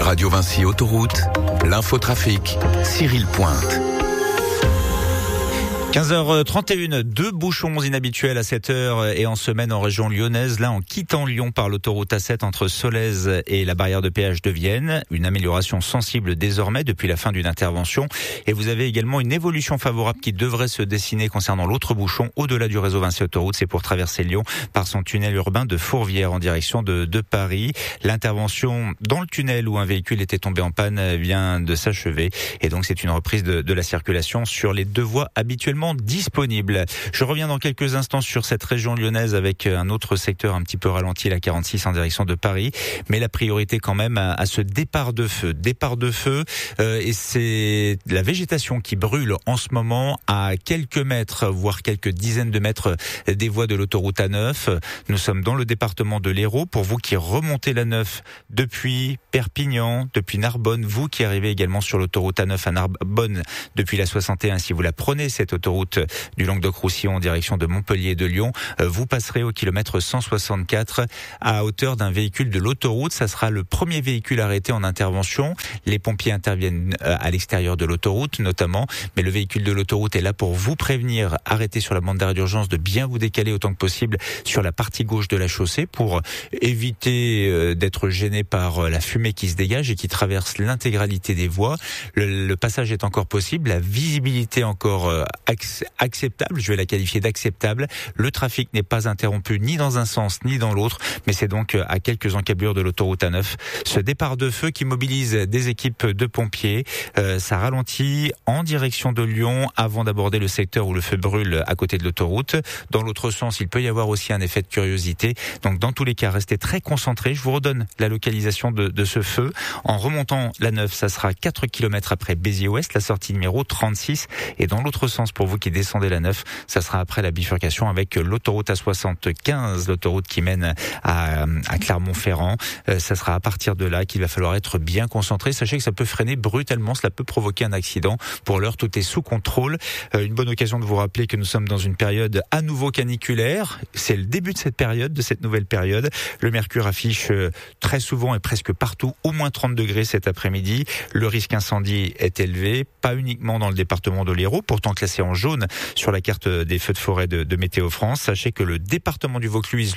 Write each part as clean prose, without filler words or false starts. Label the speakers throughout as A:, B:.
A: Radio Vinci Autoroute, l'infotrafic, Cyril Pointe.
B: 15h31, 2 bouchons inhabituels à cette heure et en semaine en région lyonnaise. Là, en quittant Lyon par l'autoroute A7 entre Solèze et la barrière de péage de Vienne. Une amélioration sensible désormais depuis la fin d'une intervention. Et vous avez également une évolution favorable qui devrait se dessiner concernant l'autre bouchon au-delà du réseau Vinci Autoroute. C'est pour traverser Lyon par son tunnel urbain de Fourvière en direction de Paris. L'intervention dans le tunnel où un véhicule était tombé en panne vient de s'achever. Et donc, c'est une reprise de la circulation sur les 2 voies habituellement disponible. Je reviens dans quelques instants sur cette région lyonnaise avec un autre secteur un petit peu ralenti, la 46 en direction de Paris, mais la priorité quand même à ce départ de feu. Et c'est la végétation qui brûle en ce moment à quelques mètres, voire quelques dizaines de mètres des voies de l'autoroute A9. Nous sommes dans le département de l'Hérault. Pour vous qui remontez la 9 depuis Perpignan, depuis Narbonne, vous qui arrivez également sur l'autoroute A9 à Narbonne depuis la 61, si vous la prenez cette autoroute du Languedoc-Roussillon en direction de Montpellier et de Lyon, vous passerez au kilomètre 164 à hauteur d'un véhicule de l'autoroute. Ça sera le premier véhicule arrêté en intervention. Les pompiers interviennent à l'extérieur de l'autoroute notamment, mais le véhicule de l'autoroute est là pour vous prévenir, arrêter sur la bande d'arrêt d'urgence, de bien vous décaler autant que possible sur la partie gauche de la chaussée pour éviter d'être gêné par la fumée qui se dégage et qui traverse l'intégralité des voies. Le passage est encore possible, la visibilité encore acceptable, je vais la qualifier d'acceptable. Le trafic n'est pas interrompu ni dans un sens ni dans l'autre, mais c'est donc à quelques encablures de l'autoroute A9. Ce départ de feu qui mobilise des équipes de pompiers, ça ralentit en direction de Lyon avant d'aborder le secteur où le feu brûle à côté de l'autoroute. Dans l'autre sens, il peut y avoir aussi un effet de curiosité. Donc dans tous les cas, restez très concentrés. Je vous redonne la localisation de ce feu. En remontant la 9, ça sera 4 km après Béziers-Ouest, la sortie numéro 36. Et dans l'autre sens, pour vous qui descendez la 9, ça sera après la bifurcation avec l'autoroute A75, l'autoroute qui mène à Clermont-Ferrand. Ça sera à partir de là qu'il va falloir être bien concentré. Sachez que ça peut freiner brutalement, cela peut provoquer un accident. Pour l'heure, tout est sous contrôle. Une bonne occasion de vous rappeler que nous sommes dans une période à nouveau caniculaire. C'est le début de cette période, de cette nouvelle période. Le mercure affiche très souvent et presque partout au moins 30 degrés cet après-midi. Le risque incendie est élevé, pas uniquement dans le département de l'Hérault, pourtant classé en jaune sur la carte des feux de forêt de Météo France. Sachez que le département du Vaucluse,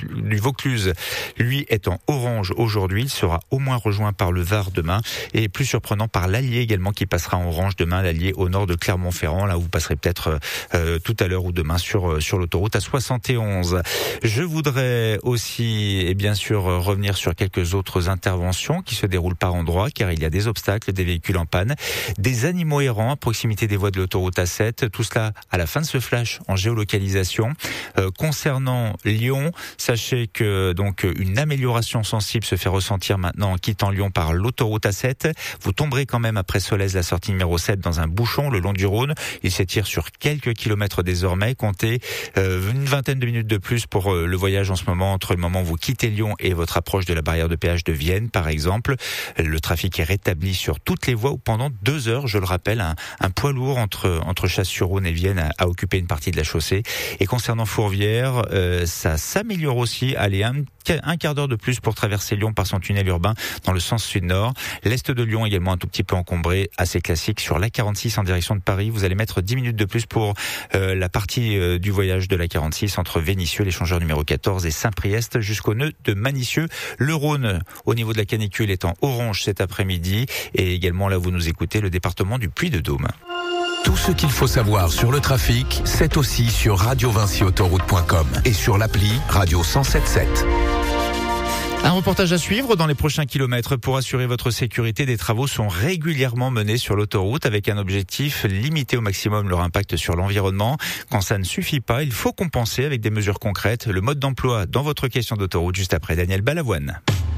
B: lui, est en orange aujourd'hui. Il sera au moins rejoint par le Var demain et plus surprenant par l'Allier également qui passera en orange demain, l'Allier au nord de Clermont-Ferrand. Là où vous passerez peut-être tout à l'heure ou demain sur l'autoroute A71. Je voudrais aussi et bien sûr revenir sur quelques autres interventions qui se déroulent par endroits car il y a des obstacles, des véhicules en panne, des animaux errants à proximité des voies de l'autoroute A7. Tout cela à la fin de ce flash en géolocalisation. Concernant Lyon, sachez que donc une amélioration sensible se fait ressentir maintenant en quittant Lyon par l'autoroute A7. Vous tomberez quand même après Solèze, la sortie numéro 7, dans un bouchon le long du Rhône. Il s'étire sur quelques kilomètres désormais. Comptez une vingtaine de minutes de plus pour le voyage en ce moment entre le moment où vous quittez Lyon et votre approche de la barrière de péage de Vienne, par exemple. Le trafic est rétabli sur toutes les voies où pendant 2 heures, je le rappelle, un poids lourd entre Chasse-sur-Rhône et Vienne a occupé une partie de la chaussée. Et concernant Fourvière, ça s'améliore aussi. Allez, un quart d'heure de plus pour traverser Lyon par son tunnel urbain dans le sens sud-nord. L'est de Lyon également un tout petit peu encombré, assez classique. Sur la 46 en direction de Paris, vous allez mettre 10 minutes de plus pour la partie du voyage de la 46 entre Vénissieux, l'échangeur numéro 14 et Saint-Priest jusqu'au nœud de Manicieux. Le Rhône, au niveau de la canicule, est en orange cet après-midi. Et également, là, vous nous écoutez, le département du Puy-de-Dôme.
A: Tout ce qu'il faut savoir sur le trafic, c'est aussi sur radiovinciautoroute.com et sur l'appli Radio 107.7.
B: Un reportage à suivre dans les prochains kilomètres. Pour assurer votre sécurité, des travaux sont régulièrement menés sur l'autoroute avec un objectif, limiter au maximum leur impact sur l'environnement. Quand ça ne suffit pas, il faut compenser avec des mesures concrètes. Le mode d'emploi dans votre question d'autoroute juste après Daniel Balavoine.